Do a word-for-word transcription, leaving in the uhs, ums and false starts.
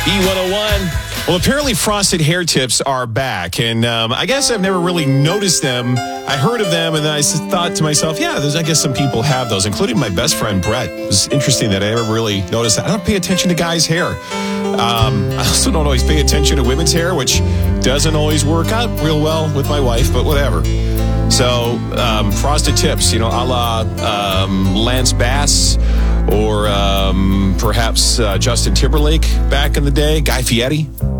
B one oh one. Well, apparently frosted hair tips are back, and um, I guess I've never really noticed them. I heard of them, and then I thought to myself, yeah, there's, I guess some people have those, including my best friend, Brett. It was interesting that I never really noticed that. I don't pay attention to guys' hair. Um, I also don't always pay attention to women's hair, which doesn't always work out real well with my wife, but whatever. So, um, frosted tips, you know, a la um, Lance Bass, or um, perhaps uh, Justin Timberlake back in the day, Guy Fieri.